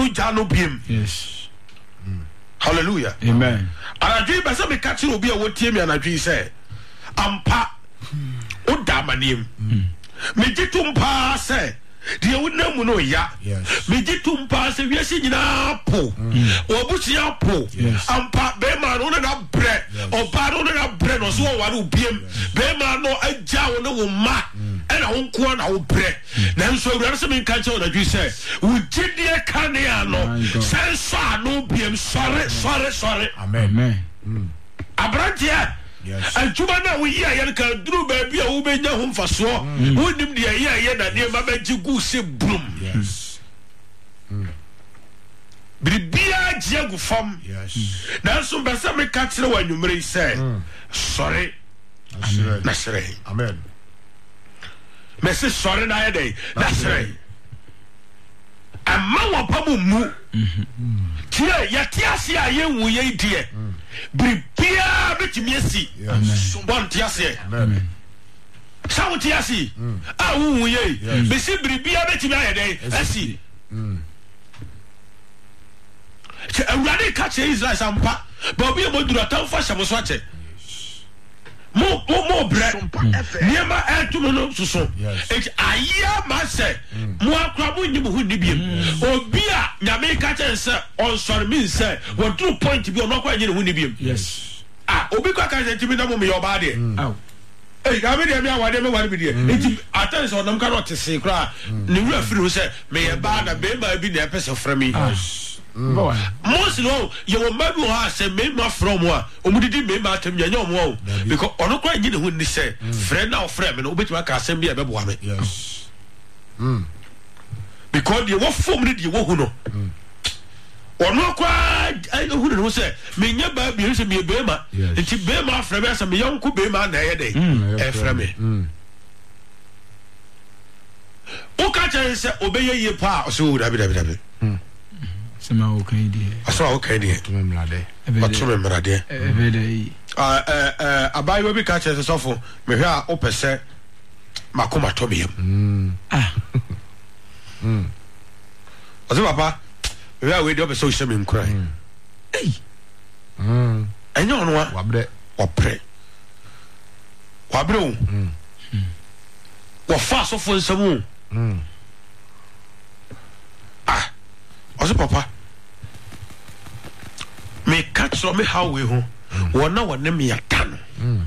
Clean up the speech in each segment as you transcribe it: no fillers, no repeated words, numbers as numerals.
no jano biem. Yes. Hallelujah. Amen. Anadwi be se me ka kire obi a wotie me anadwi se ampa o da manem. Me gitum pa se de wonamu no ya. Me gitum pa se wiase nyina po. Obusia po. Ampa be ma no na bre. Oba no na bre no so ware obiem. Be ma no agya wo no wo ma. Ena wo nko na wo bre. Na nso awurade se me ka kire anadwi se wo gidie kanea no senso anu biem sorry. Amen. Abrantia. Yes. Ajuma na wo yi aye ka duru ba bia wo benya ho mfaso wonim de aye na ne ma baji gu se brum. Yes. Bibia je gu fam. Yes. Na so be se me ka kire wa nwumre say sorry. Nasre. Amen. Me se sorry na ye dey. Nasre. Amma wa pamu mu. Tie ya tiase aye wu ye die. Bibia betimi asi. Bon tiase. Amen. Sawo tiase. A wu ye. Be si bibia betimi aye dey. Asi. Che awurade ka che Israel sampa. Ba obi e moduru atamfa hyamo so ache. Mo bre. Niema etumo no suso. Aya ma se. Mo akra mo nyim hu ni biem. Obi a nyame ka che se on sorry mean say what do point bi ono kwa nyine hu ni biem. Yes. Obi kwa ka je timi na mo me yoba de. Gabe de me awade me ware bi de. Enti atan se onam ka no tese kra. Ne wura firi ho se me ye ba na be ma bi na epese fra mi. Most no you will maybe say me ma from wa omudidi me ma tem nya omo because ono kwa nyine hu ni say friend now friend me no obetima ka asem bia beboa me. Yes. Because the what form ni the wo hu no ono kwa hu no say me nya ba bi say me be ma enti be ma friend me say me yonko be ma na ye dey e friend me o ka che say obeye ye pa so dabi Sema okay die. Aso okay die. Tumemrade. Batumemrade. Ebede. Abayi we bi ka che sofo me hwe a opese makoma to biem. Ozo papa we are we do opese o hye me nkura. Enyo ono a Wabre. opre. Wabre o. Wo fa sofo nsam o. Ozo papa me catch me how we ho wona wona me yata no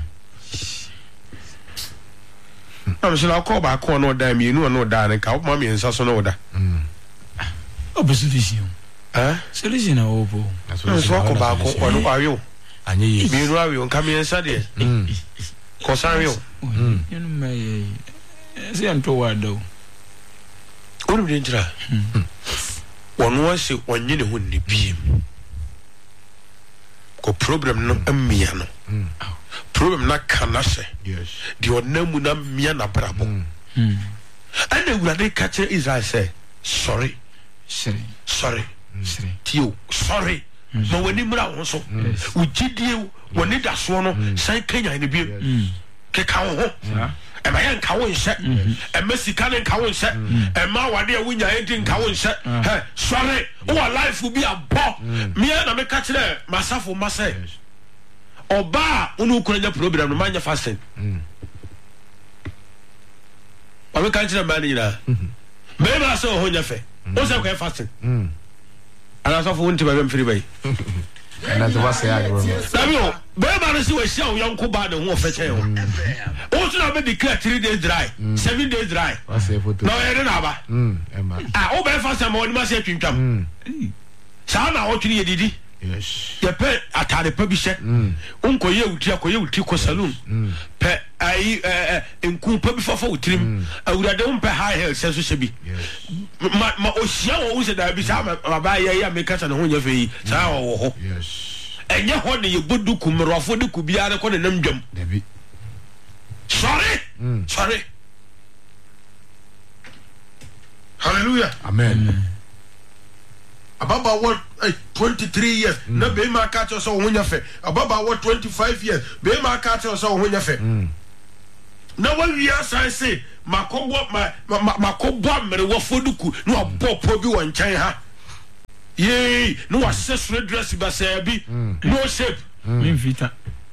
am so la ko ba ko no da mi nu no da ne ka o ma me nsa so no da Solution. Solution opo. So ko ba ko o no ayo Anye yes. mi nu ayo nka me nsa de ko san yo You know me say anto wado. onu de njira wono ase onye ne ho ne biem ko problem no amia no problem na kana se Yes. di onamu na mia na brabo ana wurade ka che Israel say sorry tio sorry ma wani mura ho so ugidie woni da so no sai kanya ne biem ke ka ho e ma yan ka wo nse e ma sika ne ka wo nse e ma wade a wunya enti ka wo nse he sorry o life will be abo me na me ka kire masafo ma say oba unu kuranya program no manya fasting o me ka kire ma ni na me ma so ho nya fe o se ko fasting ala so fo wonti ba bem free bay And that's what I say. Samuel, Baba see we show young Kuba the one fetch him. Also, I declare 3 days dry, 7 days dry. I say for no, I don't know. I over fast and one must say to him. Sana, what you did? Yes. The pet at the publisher. Uncle, you take a saloon. Pet I in Cooper before 4 trim. I would have done per high health, says we should be. My Ocean was that beside my buyer, make us an on your face. Yes. And yet, what do you do? Kumaro could be out of the name jump. Sorry. Hallelujah. Amen. About what 23 years. No be my catch or so when you fair. About what 25 years. Be my catch or so when you fair. Now when we are say, my co-op, my co-op, my food, no, Popo, you and China. Yay, no accessory dress basabi, no shape. Vita.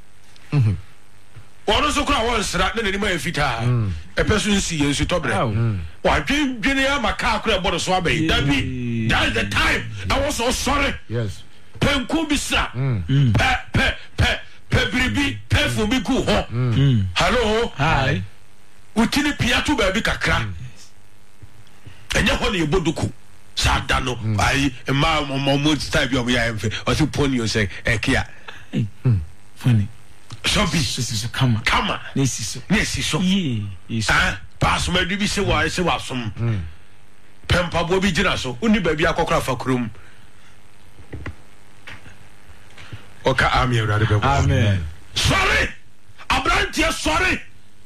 One also cry once that any more fita. A person see you to top. Why dream Guinea Macaw about a swabby? That is the time. I was so sorry. Yes. Pen Kubisa. Pebribi, pen for me go. Hello. Hi. Utini Piatu baby kakra. And you're only a boduku. Sadano. I am my mood type of your or to pony you say, Ekia. Funny. So be This is a come. This is so. Yes. Pass my DB say why I say was some Pempa Bobby Jinaso, only baby a cockra for crum. Oka Army, Amen. Sorry, Abrantia, sorry.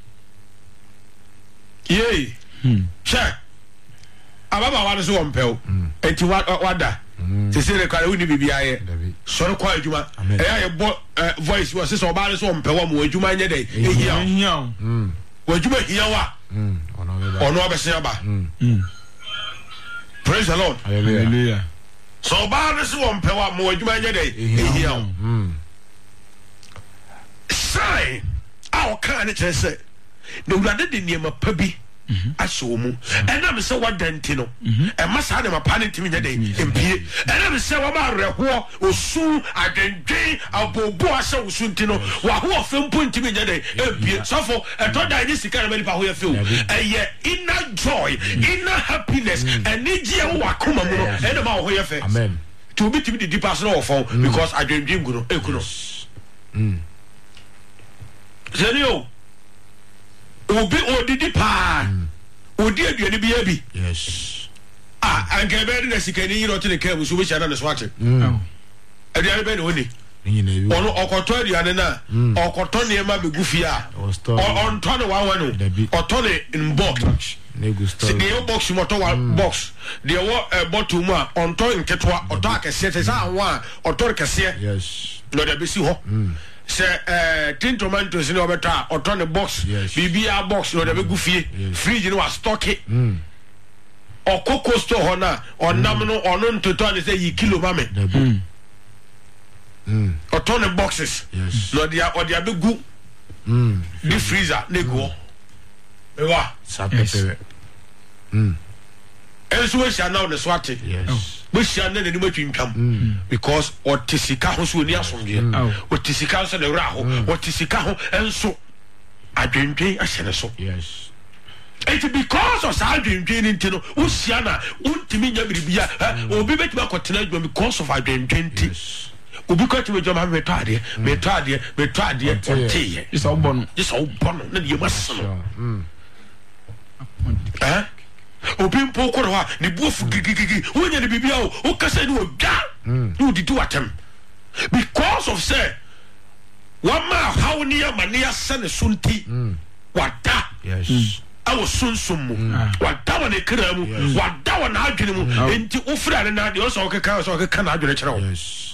Yea, check. Ababa one is one pill, and to what order. To say the car wouldn't be I. So quiet, you I bought voice was this or balance one per one. Would you mind your day? Would you make Yawa? Or no, Besaba. Praise the Lord. Hallelujah. So balance one per one. Would you mind your day? Say, our kind of say, no, rather than near my puppy. Asomu and I'm so what dentino and must have a panic to me the day in P. And I'm so about Reho or soon I can gain our boa so soon to know what who film point to me the day in P. So for I thought I just can't remember how you feel. And yet inner joy, inner happiness, and Nigia Wakuma and about who you feel. Amen. To be the deep personal phone because I didn't dream good. Zenio. Obi odidi pa odi aduane bi abi Yes. Anke be de sikani yiro to the cave so we share na so ate aduane be ne oni ono okoto aduane na okoto ne ma be gufi a on to ne wa no oto ne in box see the box moto wa box the bottle mu a on to nketwa oto akese se sa anwa oto kese Yes. no da be si ho say tin tomatoes ni obeta oto ne box bibia box no da be gufie fridge ni was stock it okoko store ho na onam no ono ntoto ne say yi kilo mame oto ne boxes no dia odia be gu the freezer ne go ewa Sapere. enso we sha now ne so ate we sha na ne matwintwam because otisika ho so ni asomdie otisika so ne wra ho otisika ho enso adwendwen ahye ne so Yes. it's because of adwendwen nti no wo sia na untimi nya biribia obi betima kotena adwom because of adwendwen nti obi kwati we joma me tade ontie It's all bon. just all bono na ye masono obi mpo koro ha ne buofu gigigigi wonya ne bibia o kasa ni odwa no didi watem because of say wama how ni amane asane sunti wada Yes. awo sunsum mu wada wa ne kra mu wada wa na adwene mu enti ofra ne na de o so okeka na adwene kire wo Yes.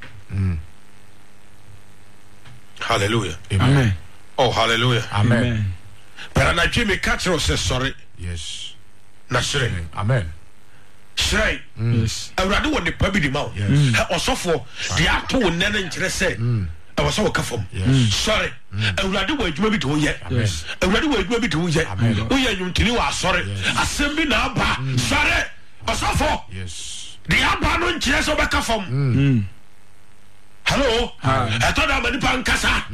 hallelujah Amen. oh hallelujah Amen. but na jimi catch us sorry Yes. na sire Amen. sire Yes. awurade wɔ ne pa bi di ma wo ɔsɔfo de ato wo nne ne nkyerɛ sɛ ɛwɔ sɛ wɔka fam sɔre awurade wɔ adwuma bi de woyɛ awurade wɔ adwuma bi de woyɛ woyɛ nnwomtoni wɔ asɔre asɛm bi na aba sɔre ɔsɔfo Yes. de aba no nkyerɛ sɛ wobɛka fam hello ɛtɔ da ma nipa nkasa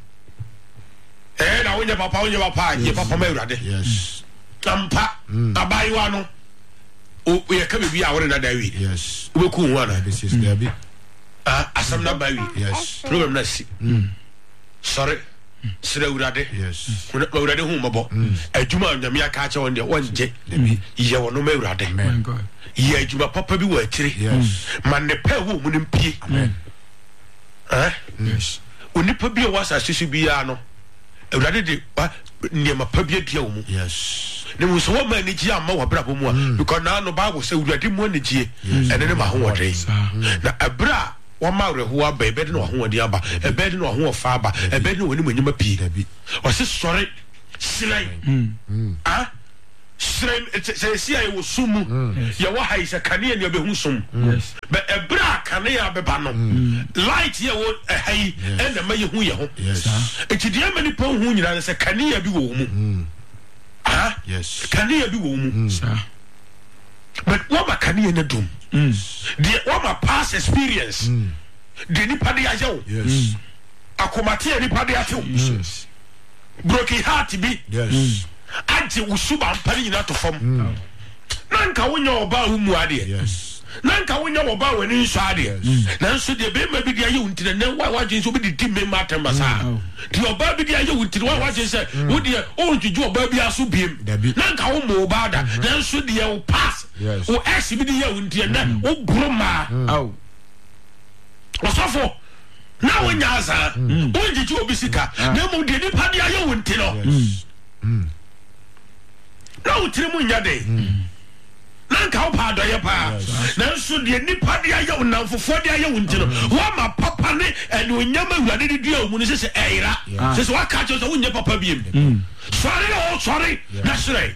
na wonyɛ papa yɛ papa ma awurade Yes. ampa abayewa no yɛka biribi a wore nada wi Yes. wobɛku ho ana This is there be. asɛm no ba wi Yes. problem no si sɔre serɛ awurade Yes. awurade hu mmɔbɔ adwuma a nyame aka kyɛ wɔn deɛ wɔngye yɛ wɔ no ma awurade My God. yɛ adwuma papa bi wɔ akyiri Yes. ma ne pɛ wɔ mu no mpie Yes. onipa bi a wɔ asase so biara no awurade de nneɛma pa bi adua wɔ mu Yes. ne mu sɛ wɔma anigye amma wɔbrabɔ mu a because naa no bible sɛ awurade mu anigye ɛne ne ma ahoɔden na ɛberɛ a wɔma awerɛhoɔ aba ɛbɛde ne wahoɔden aba ɛbɛde ne wahoɔfa aba ɛbɛde ne wɔnim anyama pii Dabi. ɔse sɔre serɛn srem say sia ye wo sumu ye wo hai se kane ne be hu sum be ebra kane ya be ba no light ye wo hai e na ma ye hu ye ho etidie mani pon hu nyina se kane ya bi wo mu kane ya bi wo mu but what ma kane na dum the what my past experience the ni pade ajew akomate ni pade atew broken heart bi ante usuba mpani nyina to fam nanka wonya oba humu ade nanka wonya oba wani nso ade nanso de be ma bi dia ye untire na waje so bi di me matem basa di oba bi dia ye untire waje se wo de o ntuju oba bi aso biem nanka wo mo oba da nanso de ye pass o ex bi di ye untire na o broma osofo na wonya aza o njiji obi sika na mo de ni pa dia ye untire na utire mu nya de nanka wo pa do ye pa nanso de nipa de aye wo namfofo de aye wo ntino wo ma papa ne ene onyama wurade de dua mu ne se eira se wa ka cho so wo nya papa biem sorry na sire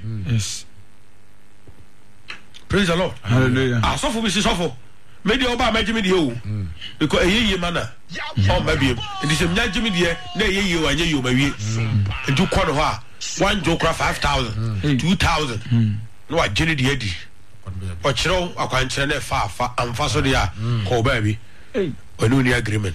praise the Lord hallelujah asofo bi se sofo me de oba magimi de o because eyeye mana o ma biem ndi se mnya gimi de na eyeye wa nya yo ma wie ndu kɔ no ho a one jokra 5,000 2,000 no a jeni de adi o kyerɛw akwankyerɛ na fa amfa so de a kɔ ba bi onu ni agreement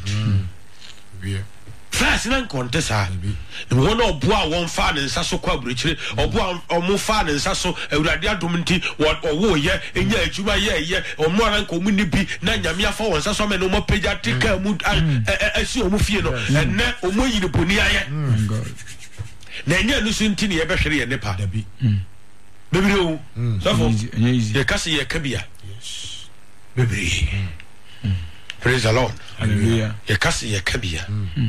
first nan contesa wo no oboa won fa ne nsa so kwa burekyire oboa omo fa ne nsa so awurade adom nti wo ye enya adwuma ye omo ran ko mu ni bi na nyame afa won nsa so me no mo pagya tika mu asi omo fie no enne omo yiri boni aye na enya no so nti ne ye behwere ye ne pa dabi bebiri o safo ye kase ye kabia bebiri praise the Lord hallelujah ye kase ye kabia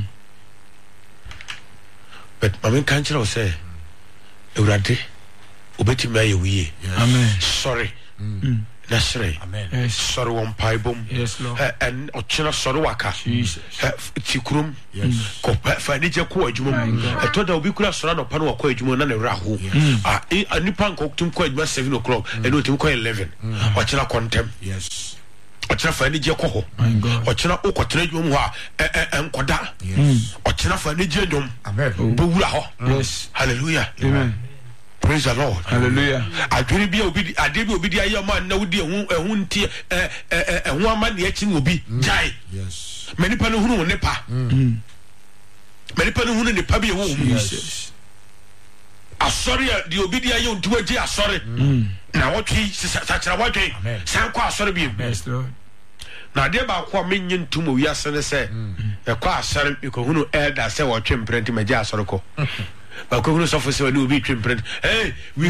but mamen kan kire o say Ewurade obeti ma ye wiye amen sorry that's right amen sorry won paibom yes Lord and ochina sorry waka Jesus tikurum yes ko fa ni je ko adwuma etoda obi kura sora no pa no ko adwuma na wura ho anipa nko tum ko adwuma 7 o'clock and otum ko 11 ochina contem yes ochina fa ni je ko ho ochina okotena adwuma mu ha enkoda ochina fa ni je dwom amen bo wura ho yes hallelujah amen praise the Lord hallelujah adwiri bi obi ade bi obi di aye ma na wudi ehun nti ehun ama ne achi obi jai yes many pa no hunu ne pa many pa no hunu ne pa bi e wo Jesus asori di obi di aye nti waji asori na wotwi sakira wadwe san kwa asori bi yes Lord na de ba kwa menye ntum wi asene se e kwa asori bi ko hunu elder se wotwe mprenti maji asori ko ba ko hunu sofo se wani obi twe mprenti hey we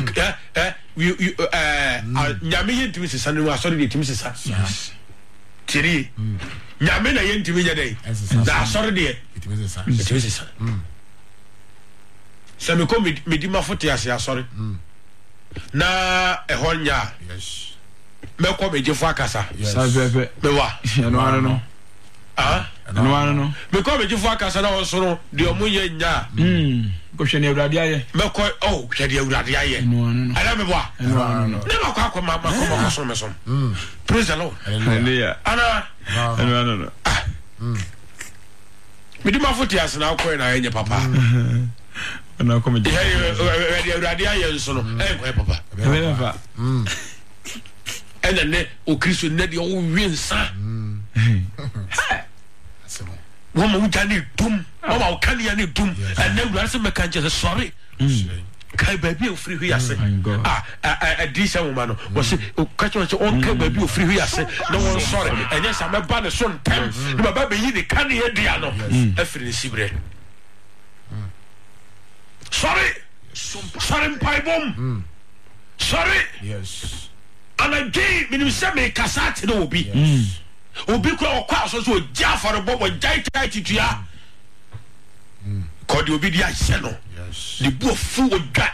nyame yentimi se sanu asori de timi se sa tiri nyame na yentimi nya dai da asori de timi se sa se me ko me di mafote ase asori na ehon nya yes me ko me je fo akasa sabepe me wa no no me ko me je fo akasa na wonsoro de omo ye nya ko hwe ne Ewurade aye me ko hwe de Ewurade aye ala me wa no ne ma ko ma ko so me so praise the Lord hallelujah ana no me di mafote ase na ko na enye papa na ko me je Ewurade aye nso no ko papa papa ene ne o Kristo ne de o wi nsa woman who can doom woman can you doom and then we me can just sorry kai baby o free here say this woman was catch on kai baby o free here say no one sorry and yes am ba ne so ntem the baba be yi ne kan ye dia no afiri ne sibre sorry pai bom sorry yes and again me say me kasate no obi obi ko okwa so so jafare bobo jai titua ko de obi dia hye no the bo fu odwa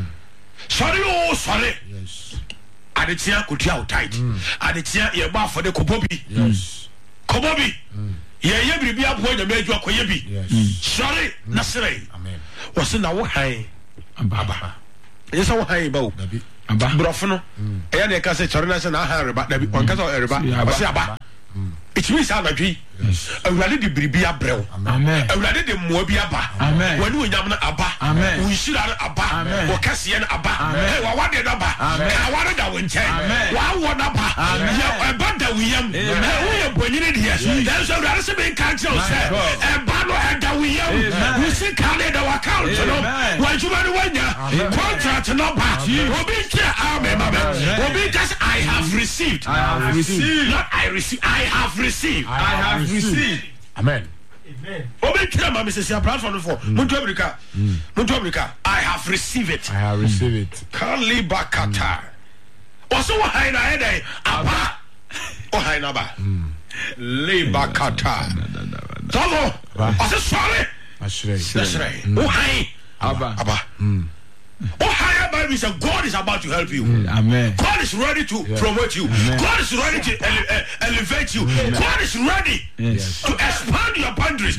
sorry yes adetia kotua o tight adetia ye ba afode ko bobi yes ko bobi ye biribi abo nya meju akoye bi sorry na sere amen wo se na wo han aba Yes, I want about Brofono. And I can say Charles and I have about one case of Eba. It means I'm a G. I'm ready to be a bro. Amen. I'm ready to Mobia Ba. Amen. When we Yamna Abba. Amen. We should have Abba. Or Cassian Abba. Hey, I wanted Abba. I wanted that one time. Why want Abba? I bought that we am. We are winning it here. There's a recipe council. And Bano had that we am. We see Canada account. Why you want to win ya? Contract number. We'll be here. We'll be just I have received. I have received. Not I receive. I have received. I have received. Amen. Obi kira ma Mrs. Platform for Muntu America. I have received it. I have received it. Kali bakata. Oso wa haina hede aba. O haina ba. Le bakata. Tolo. Oso sorry. That's right. O hai aba. Oh, higher Bible says God is about to help you. Amen. God is ready to promote you. God is ready to elevate you. God is ready to expand your boundaries.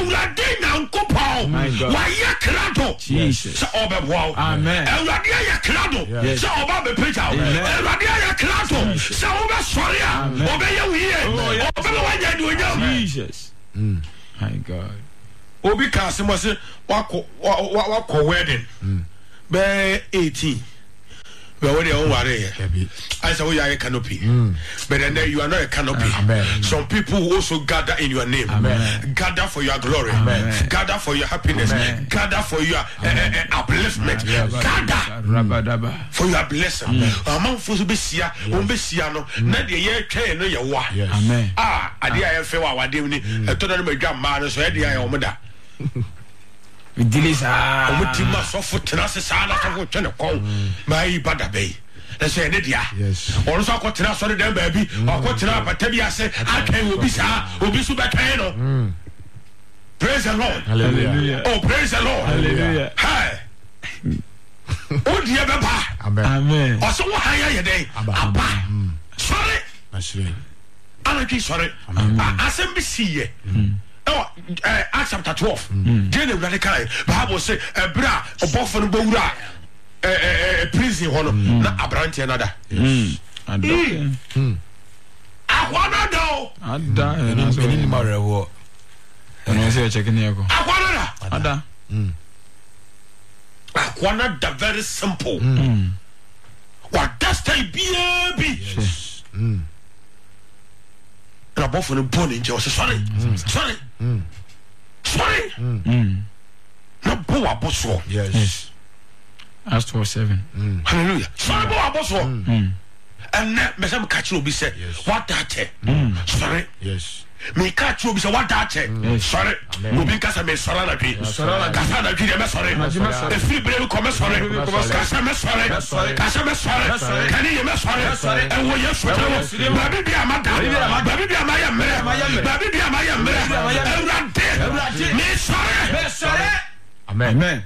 Jesus. Amen. Jesus. My God. Obi Kasim was wako wedding. Be 18. But when you I say we are a canopy. But then you are not a canopy. Some people also gather in your name. Gather for your glory. Gather for your happiness. Gather for your upliftment. Gather for your blessing. Among fools be sia, no. Not the year train no ya wa. Amen. Ah, I did feel our dimmy. I told them my grandma so I did I omada. Omutima so for tenase sana so twene kon mai bada bay let's say nedia also akotena so dem baabi akotena pata bi ase akan obi sa obi so bekan no praise the Lord Hallelujah. Oh praise the Lord Hallelujah. Hi o dia beba Amen. also wo haya ye den aba sorry anaki sorry asem bi siye Acts chapter 12. Then the radical Bible say bra obofo no bowura prison hono na abrante another. Akwana do. Ada. Any marewo. And say checking here go. Akwana Ada. Akwana da very simple. What does that be? Above the bone in Joseph. Sorry. No boa bosso. Yes. Acts 12:7. Hallelujah. Sorry, boa bosso. And now, Mesam catch you be said, what that? Sorry. Yes. Me catch you be said, what that? Sorry. No be casa me sorana pi. Casana pi me sorry. The free bread come sorry. Casa me sorry. Casa me sorry. Can you me sorry? And we yes for baby be amada. Baby be amaya mere. Baby be amaya mere. Me sorry. Amen.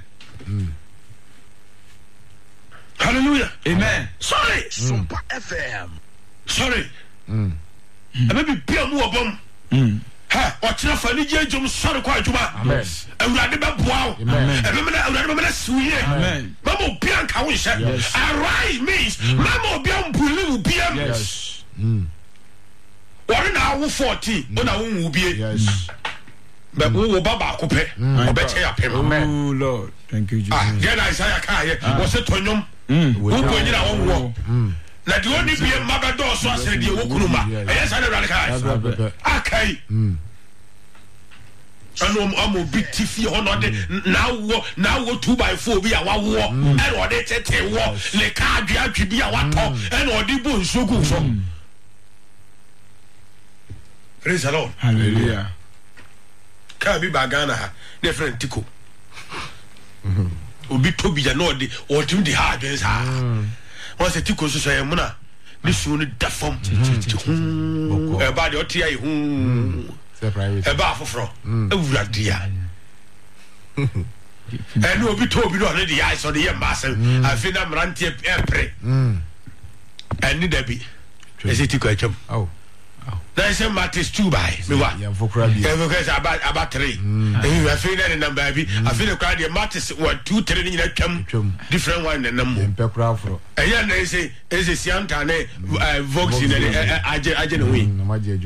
Hallelujah. Amen. Sorry. Super FM. Sorry. Baby be amu obom. Ha, ochira fani je jom sorry kwa juma. Amen. Awurade beboa. Amen. Awurade me suye. Amen. Mama obian ka wo hye. Arise means mama obian bulu obian. Yes. Wori na wo 14, ona wo nwubie. Yes. But wo baba akopɛ. Obeche ya pem. Oh Lord. Thank you, Jesus. Get Isaiah kai. Wo se tonyom. Wo konyina wo wo. Na di oni bie maba do so asere die wo kunuma. Eya sa na Awurade kai. Akai. Anu amu bi tifi hono de na wo 2x4 bi a wawo e no de tete wo le ka adua atwi bi a wato e no de bo nsogu so. Praise the Lord. Hallelujah. Ka bi ba Ghana ha different tiko. Obi tobi ya no de o tim de ha adwen sa. Won se tiko so so mu na ni sunu ni da fam. E ba de o tia yi hu. Eba afoforo ewurade ya eno obi to obi no ne de ya so de ye masem afi na mrante epre eni da bi ese ti ko atwam na say Matis 2 by me wa ya fokura bi because about 3 I feel that number bi I feel the crowd Matis 2 3 ni na twam different one na nam empekura afro eya na say Sianta ne Vox ni aje no we